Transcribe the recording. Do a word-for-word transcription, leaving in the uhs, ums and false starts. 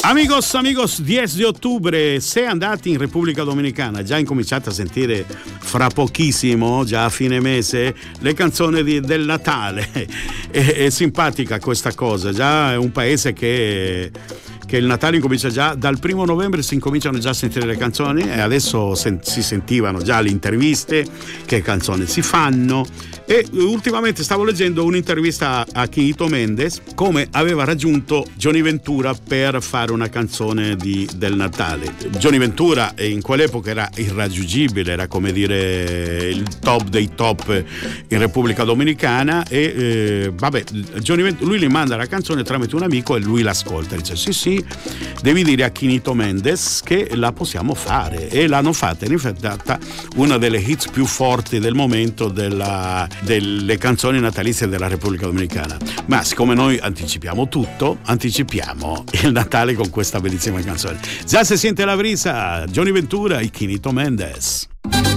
Amigos, amigos, dieci di ottobre, se andati in Repubblica Dominicana, già incominciate a sentire fra pochissimo, già a fine mese, le canzoni di, del Natale. È, è simpatica questa cosa, già è un paese che... che il Natale incomincia già dal primo novembre, si incominciano già a sentire le canzoni e adesso sen- si sentivano già le interviste, che canzoni si fanno. E ultimamente stavo leggendo un'intervista a Chinito Mendes, come aveva raggiunto Johnny Ventura per fare una canzone di, del Natale. Johnny Ventura in quell'epoca era irraggiungibile, era come dire il top dei top in Repubblica Dominicana e eh, vabbè, Johnny Ventura, lui gli manda la canzone tramite un amico e lui l'ascolta e dice sì sì, devi dire a Chinito Mendes che la possiamo fare, e l'hanno fatta. In effetti è stata una delle hits più forti del momento della, delle canzoni natalizie della Repubblica Dominicana. Ma siccome noi anticipiamo tutto, anticipiamo il Natale con questa bellissima canzone. Già si sente la brisa, Johnny Ventura e Chinito Mendes.